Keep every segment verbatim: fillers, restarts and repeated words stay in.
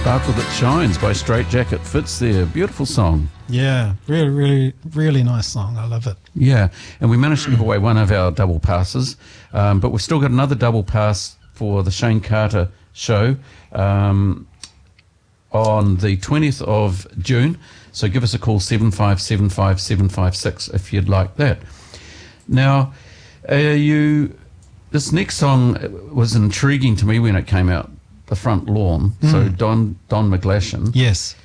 Sparkle That Shines by Straight Jacket Fits there. Beautiful song. Yeah, really, really, really nice song. I love it. Yeah, and we managed to give away one of our double passes, um, but we've still got another double pass for the Shane Carter show um, on the twentieth of June. So give us a call, seven five seven five seven five six, if you'd like that. Now, uh, you this next song was intriguing to me when it came out, The Front Lawn. Mm. So Don Don McGlashan. Yes.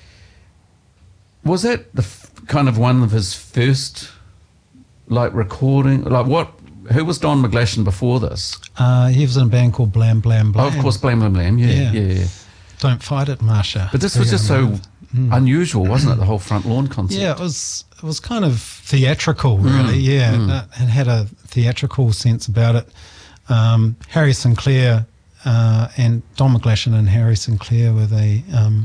Was that the f- kind of one of his first, like, recording? Like, what? Who was Don McGlashan before this? Uh, he was in a band called Blam Blam Blam. Oh, of course, Blam Blam Blam. Yeah, yeah, Yeah. yeah. Don't Fight It, Marsha. But this was just so mm. unusual, wasn't it? The whole Front Lawn concept. Yeah, it was. It was kind of theatrical, really. Mm. Yeah, mm. It, it had a theatrical sense about it. Um, Harry Sinclair uh, and Don McGlashan and Harry Sinclair were the um,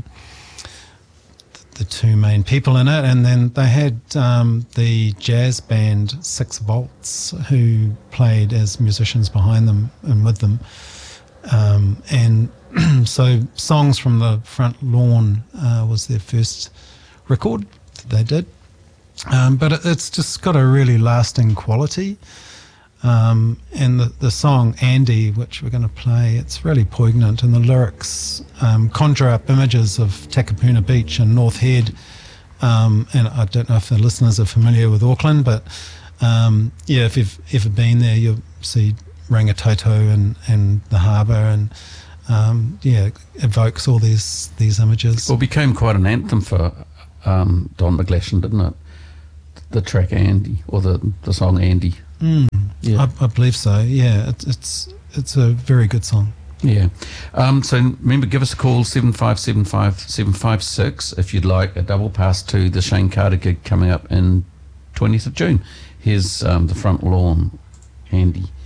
the two main people in it, and then they had um, the jazz band Six Volts, who played as musicians behind them and with them, um, and so Songs from the Front Lawn uh, was their first record that they did, um, but it, it's just got a really lasting quality. Um, and the, the song Andy, which we're going to play, it's really poignant, and the lyrics um, conjure up images of Takapuna Beach and North Head. Um, and I don't know if the listeners are familiar with Auckland, but um, yeah, if you've ever been there, you'll see Rangitoto and, and the harbour, and um, yeah, it evokes all these these images. Well, it became quite an anthem for um, Don McGlashan, didn't it? The track Andy, or the, the song Andy. Mm, yeah. I, I believe so. Yeah, it, it's it's a very good song. Yeah. Um, so remember, give us a call, seven five seven five seven five six, if you'd like a double pass to the Shane Carter gig coming up in twentieth of June. Here's um, The Front Lawn, Andy.